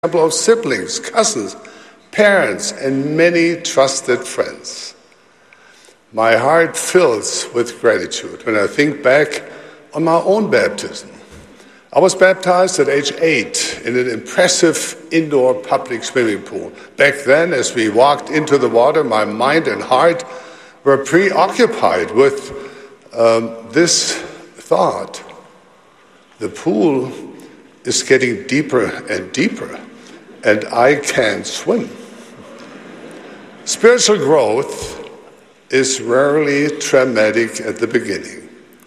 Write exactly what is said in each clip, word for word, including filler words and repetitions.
example of siblings, cousins, parents, and many trusted friends. My heart fills with gratitude when I think back on my own baptism. I was baptized at age eight in an impressive indoor public swimming pool. Back then, as we walked into the water, my mind and heart were preoccupied with um, this thought. The pool is getting deeper and deeper, and I can't swim. Spiritual growth is rarely traumatic at the beginning.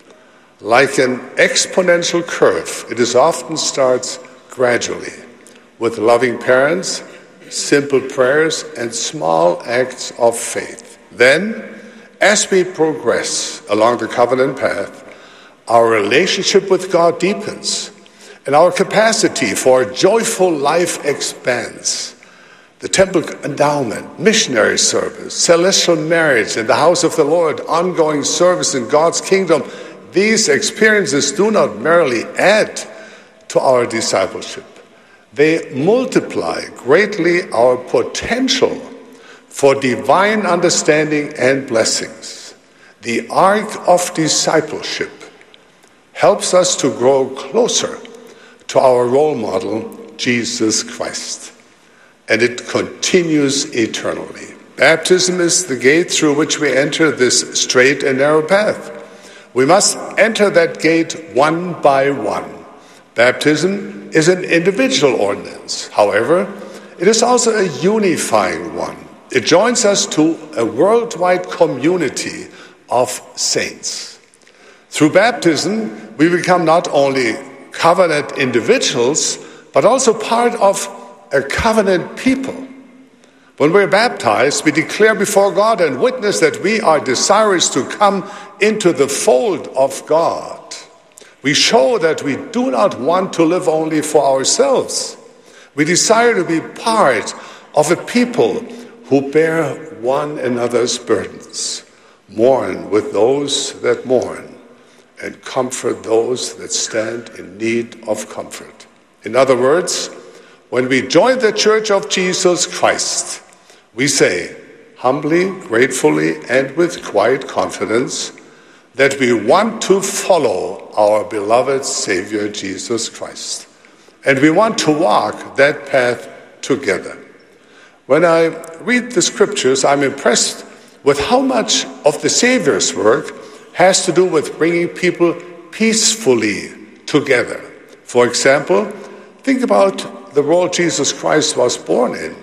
Like an exponential curve, it is often starts gradually with loving parents, simple prayers, and small acts of faith. Then, as we progress along the covenant path, our relationship with God deepens, and our capacity for joyful life expands. The temple endowment, missionary service, celestial marriage in the house of the Lord, ongoing service in God's kingdom, these experiences do not merely add to our discipleship. They multiply greatly our potential for divine understanding and blessings. The arc of discipleship helps us to grow closer to our role model, Jesus Christ. And it continues eternally. Baptism is the gate through which we enter this straight and narrow path. We must enter that gate one by one. Baptism is an individual ordinance. However, it is also a unifying one. It joins us to a worldwide community of saints. Through baptism, we become not only covenant individuals, but also part of a covenant people. When we're baptized, we declare before God and witness that we are desirous to come into the fold of God. We show that we do not want to live only for ourselves. We desire to be part of a people who bear one another's burdens, mourn with those that mourn, and comfort those that stand in need of comfort. In other words, when we join the Church of Jesus Christ, we say humbly, gratefully, and with quiet confidence that we want to follow our beloved Savior Jesus Christ. And we want to walk that path together. When I read the scriptures, I'm impressed with how much of the Savior's work has to do with bringing people peacefully together. For example, think about the world Jesus Christ was born in.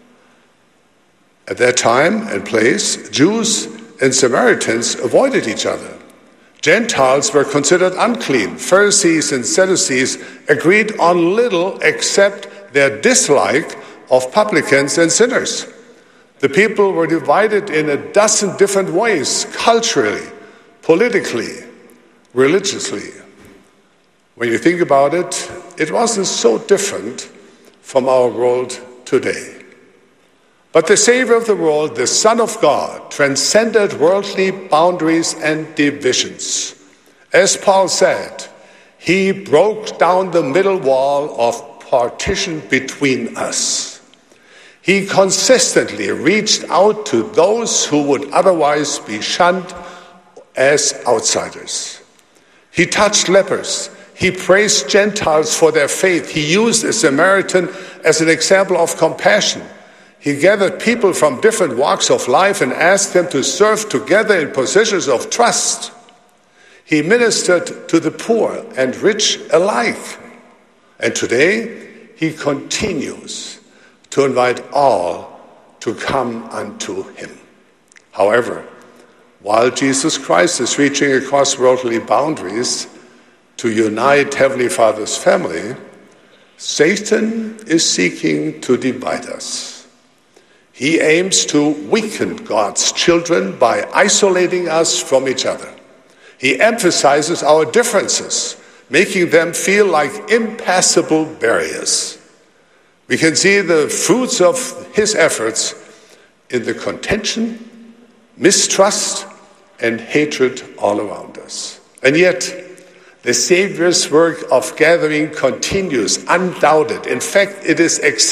At that time and place, Jews and Samaritans avoided each other. Gentiles were considered unclean. Pharisees and Sadducees agreed on little except their dislike of publicans and sinners. The people were divided in a dozen different ways, culturally, politically, religiously. When you think about it, it wasn't so different from our world today. But the Savior of the world, the Son of God, transcended worldly boundaries and divisions. As Paul said, he broke down the middle wall of partition between us. He consistently reached out to those who would otherwise be shunned as outsiders. He touched lepers. He praised Gentiles for their faith. He used a Samaritan as an example of compassion. He gathered people from different walks of life and asked them to serve together in positions of trust. He ministered to the poor and rich alike. And today, he continues to invite all to come unto him. However, while Jesus Christ is reaching across worldly boundaries to unite Heavenly Father's family, Satan is seeking to divide us. He aims to weaken God's children by isolating us from each other. He emphasizes our differences, making them feel like impassable barriers. We can see the fruits of his efforts in the contention, mistrust, and hatred all around us. And yet, The Savior's work of gathering continues, undoubted. In fact, it is